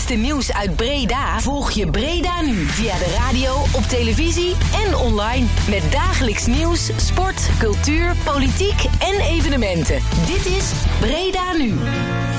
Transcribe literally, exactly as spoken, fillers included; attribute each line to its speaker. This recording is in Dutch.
Speaker 1: laatste nieuws uit Breda volg je Breda nu via de radio, op televisie en online. Met dagelijks nieuws, sport, cultuur, politiek en evenementen. Dit is Breda Nu.